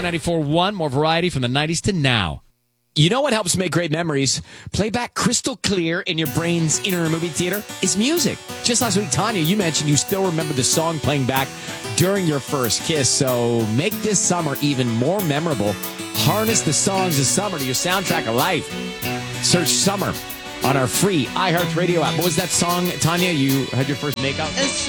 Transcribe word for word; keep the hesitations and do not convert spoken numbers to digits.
ninety-four point one, more variety from the nineties to now. You know what helps make great memories? Play back crystal clear in your brain's inner movie theater? It's music. Just last week, Tanya, you mentioned you still remember the song playing back during your first kiss. So make this summer even more memorable. Harness the songs of summer to your soundtrack of life. Search Summer on our free iHeartRadio app. What was that song, Tanya, you had your first makeout?